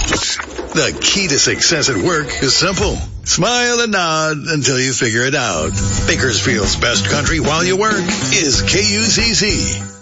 The key to success at work is simple. Smile and nod until you figure it out. Bakersfield's best country while you work is KUCC.